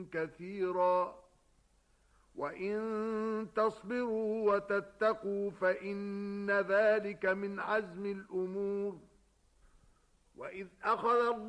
كثيرا وإن تصبروا وتتقوا فإن ذلك من عزم الأمور وإذ أخذ